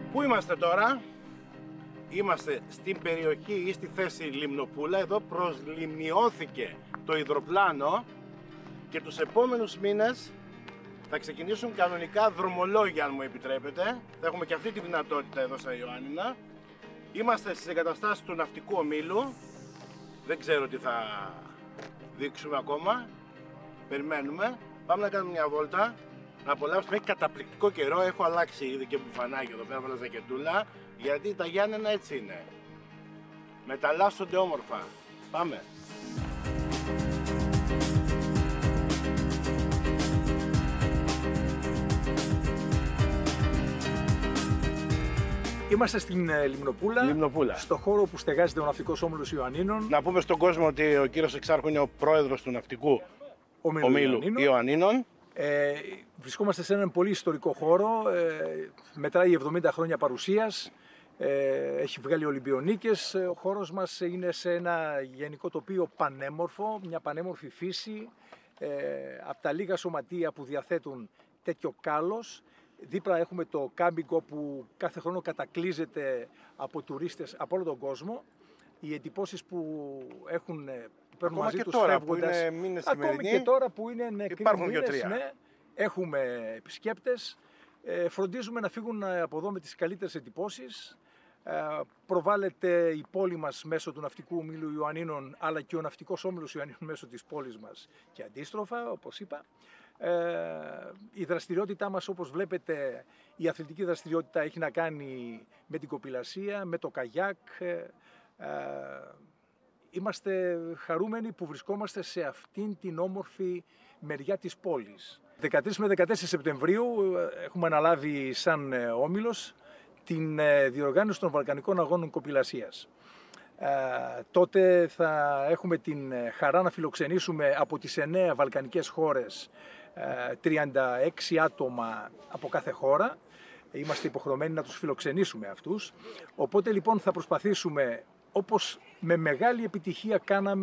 Πού είμαστε τώρα? Είμαστε στην περιοχή ή στη θέση Λιμνοπούλα. Εδώ προσλιμνιώθηκε το υδροπλάνο και τους επόμενους μήνες θα ξεκινήσουν κανονικά δρομολόγια, αν μου επιτρέπετε. Θα έχουμε και αυτή τη δυνατότητα εδώ στα Ιωάννινα. Είμαστε στις εγκαταστάσεις του ναυτικού ομίλου. Δεν ξέρω τι θα δείξουμε ακόμα. Περιμένουμε. Πάμε να κάνουμε μια βόλτα. Να απολαύσουμε. Έχει καταπληκτικό καιρό. Έχω αλλάξει ήδη και μπουφανάκι εδώ πέρα, βάλα ζακετούλα. Γιατί τα Γιάννενα έτσι είναι. Μεταλλάσσονται όμορφα. Πάμε. Είμαστε στην Λιμνοπούλα, στο χώρο που στεγάζεται ο Ναυτικός Όμιλος Ιωαννίνων. Να πούμε στον κόσμο ότι ο κύριος Εξάρχου είναι ο πρόεδρος του Ναυτικού Ομίλου Ιωαννίνων. Βρισκόμαστε σε έναν πολύ ιστορικό χώρο, μετράει 70 χρόνια παρουσίας, έχει βγάλει Ολυμπιονίκες. Ο χώρος μας είναι σε ένα γενικό τοπίο πανέμορφο, μια πανέμορφη φύση, από τα λίγα σωματεία που διαθέτουν τέτοιο κάλος. Δίπλα έχουμε το κάμπινγκ που κάθε χρόνο κατακλείζεται από τουρίστες από όλο τον κόσμο. Οι εντυπώσεις που παίρνουν μαζί τους φεύγοντας, ακόμη και τώρα που είναι νεκροί μήνες, ναι, έχουμε επισκέπτες. Φροντίζουμε να φύγουν από εδώ με τις καλύτερες εντυπώσεις. Προβάλλεται η πόλη μας μέσω του Ναυτικού Ομίλου Ιωαννίνων, αλλά και ο Ναυτικός Όμιλος Ιωαννίνων μέσω της πόλης μας και αντίστροφα, όπως είπα. Η δραστηριότητά μας, όπως βλέπετε, η αθλητική δραστηριότητα έχει να κάνει με την κοπηλασία, με το καγιάκ. Είμαστε χαρούμενοι που βρισκόμαστε σε αυτήν την όμορφη μεριά της πόλης. 13 με 14 Σεπτεμβρίου έχουμε αναλάβει σαν Όμιλος την διοργάνωση των Βαλκανικών Αγώνων Κοπηλασίας. Τότε θα έχουμε την χαρά να φιλοξενήσουμε από τις 9 βαλκανικές χώρες 36 άτομα από κάθε χώρα. Είμαστε υποχρεωμένοι να τους φιλοξενήσουμε αυτούς. Οπότε λοιπόν θα προσπαθήσουμε, όπως με μεγάλη επιτυχία κάναμε